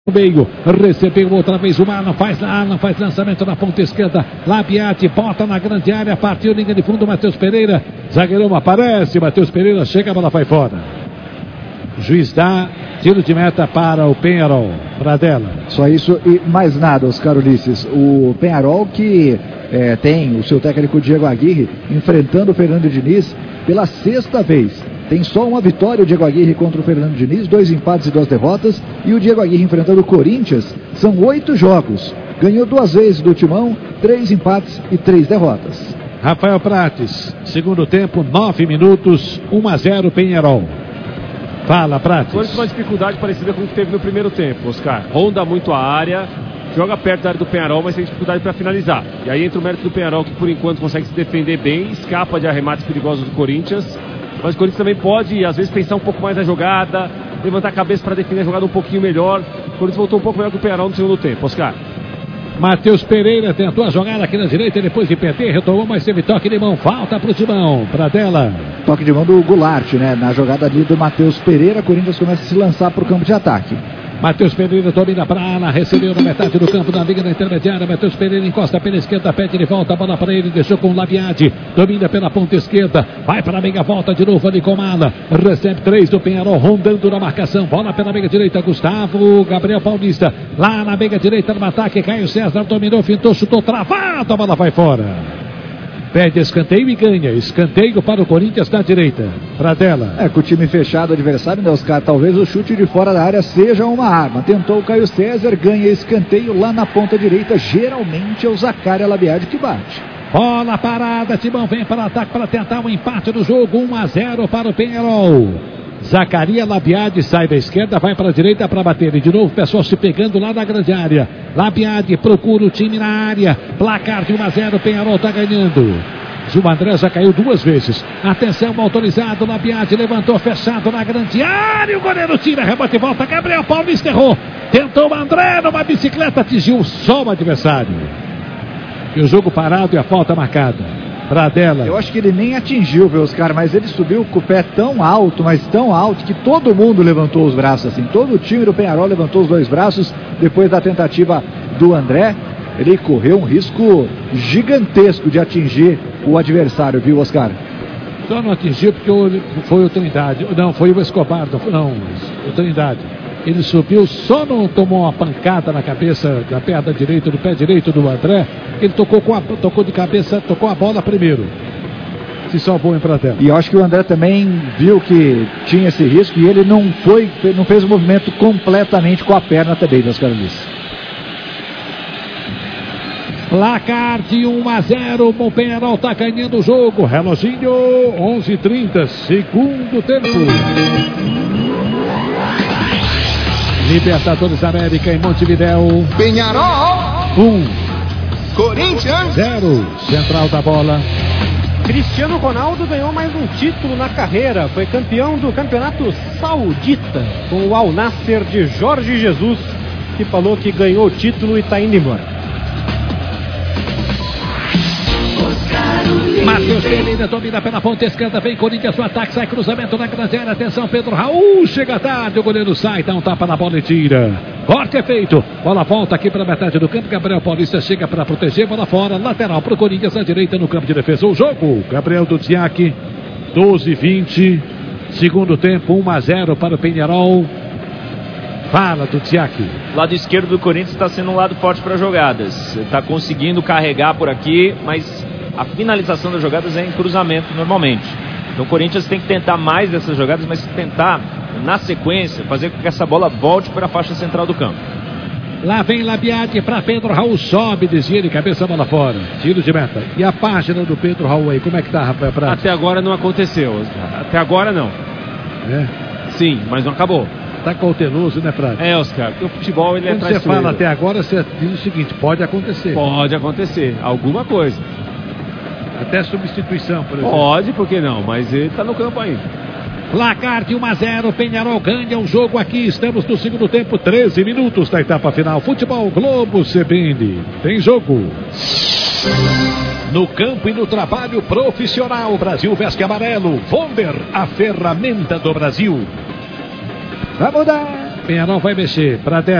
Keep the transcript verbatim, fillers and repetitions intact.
Meio, recebeu outra vez o Alan, faz Alan, faz lançamento na ponta esquerda, Labiati, bota na grande área, partiu, linha de fundo, Matheus Pereira, zagueirão aparece, Matheus Pereira chega, a bola vai fora. O juiz dá tiro de meta para o Penharol, Pradella. Só isso e mais nada, Oscar Ulisses. O Penharol que é, tem o seu técnico Diego Aguirre enfrentando o Fernando Diniz pela sexta vez. Tem só uma vitória o Diego Aguirre contra o Fernando Diniz, dois empates e duas derrotas. E o Diego Aguirre enfrentando o Corinthians, são oito jogos. Ganhou duas vezes do Timão, três empates e três derrotas. Rafael Prates, segundo tempo, nove minutos, um a zero Penharol. Fala, Prates. Foi uma dificuldade parecida com o que teve no primeiro tempo, Oscar. Ronda muito a área, joga perto da área do Penharol, mas tem dificuldade para finalizar. E aí entra o mérito do Penharol, que por enquanto consegue se defender bem, escapa de arremates perigosos do Corinthians. Mas o Corinthians também pode, às vezes, pensar um pouco mais na jogada, levantar a cabeça para definir a jogada um pouquinho melhor. O Corinthians voltou um pouco melhor que o Penharol no segundo tempo, Oscar. Matheus Pereira tentou a jogada aqui na direita, depois de perder, retomou, mas teve toque de mão, falta pro Timão, Pradella. Toque de mão do Goulart, né? Na jogada ali do Matheus Pereira, Corinthians começa a se lançar pro campo de ataque. Matheus Pereira domina para a ala, recebeu na metade do campo, na liga da intermediária. Matheus Pereira encosta pela esquerda, pede de volta, a bola para ele, deixou com o Labiati, domina pela ponta esquerda, vai para a meia volta de novo ali com a ala, recebe três do Penharol, rondando na marcação, bola pela meia direita, Gustavo, Gabriel Paulista, lá na meia direita no ataque, Caio César dominou, fintou, chutou, travado, a bola vai fora. Pede escanteio e ganha. Escanteio para o Corinthians na direita. Pradella. É, com o time fechado, o adversário, né, Oscar? Talvez o chute de fora da área seja uma arma. Tentou o Caio César, ganha escanteio lá na ponta direita. Geralmente é o Zaccaria Labiati que bate. Bola parada, Timão vem para o ataque para tentar o um empate do jogo. um a zero para o Penharol. Zaccaria Labiati sai da esquerda, vai para a direita para bater. E de novo o pessoal se pegando lá na grande área. Labiati procura o time na área. Placar de um a zero, Penharol está ganhando. O André já caiu duas vezes. Atenção, autorizado. Labiati levantou, fechado na grande área. O goleiro tira, rebote e volta. Gabriel Paulista errou. Tentou o André numa bicicleta, atingiu só o adversário. E o jogo parado e a falta marcada. Pradella. Eu acho que ele nem atingiu, viu, Oscar, mas ele subiu com o pé tão alto, mas tão alto, que todo mundo levantou os braços, assim. Todo o time do Penharol levantou os dois braços depois da tentativa do André. Ele correu um risco gigantesco de atingir o adversário, viu, Oscar? Só não atingiu porque foi o Trindade. Não, foi o Escobar, não, o Trindade. Ele subiu, só não tomou uma pancada na cabeça, da perna direita, do pé direito do André. Ele tocou, com a, tocou de cabeça, tocou a bola primeiro. Se salvou em Pradella. E eu acho que o André também viu que tinha esse risco e ele não foi, não fez o movimento completamente com a perna também, Oscar Ulisses. Placar de um a zero, o Penharol está ganhando o jogo. Reloginho, onze e trinta, segundo tempo. Libertadores América em Montevidéu. Penharol um. Corinthians zero. Central da bola. Cristiano Ronaldo ganhou mais um título na carreira. Foi campeão do campeonato saudita com o Al Nassr de Jorge Jesus, que falou que ganhou o título e está indo embora. Matheus Pereira domina pela ponta esquerda, vem Corinthians, o ataque, sai cruzamento na grande área, atenção, Pedro Raul, chega tarde, o goleiro sai, dá um tapa na bola e tira. Corte é feito, bola volta aqui para a metade do campo, Gabriel Paulista chega para proteger, bola fora, lateral para o Corinthians, à direita no campo de defesa, o jogo, Gabriel Dudziak, doze e vinte, segundo tempo, um a zero para o Penharol. Fala, Dudziak. Lado esquerdo do Corinthians está sendo um lado forte para jogadas, está conseguindo carregar por aqui, mas a finalização das jogadas é em cruzamento normalmente. Então o Corinthians tem que tentar mais dessas jogadas, mas tentar, na sequência, fazer com que essa bola volte para a faixa central do campo. Lá vem Labiati para Pedro Raul, sobe, desvia de cabeça, bola fora. Tiro de meta. E a página do Pedro Raul aí, como é que tá, Rafael Prates? Até agora não aconteceu. Até agora não. É? Sim, mas não acabou. Tá cauteloso, né, Prates? É, Oscar, porque o futebol ele Quando é traiçoeiro. você fala até agora, você diz o seguinte, pode acontecer. Pode acontecer, alguma coisa. Até substituição, por exemplo. Pode, por que não? Mas ele tá no campo ainda. Placar de um a zero, Penharol ganha o jogo aqui. Estamos no segundo tempo, treze minutos da etapa final. Futebol Globo C B N. Tem jogo. No campo e no trabalho profissional, Brasil veste amarelo. Vonder, a ferramenta do Brasil. Vai mudar. Penharol vai mexer para dez.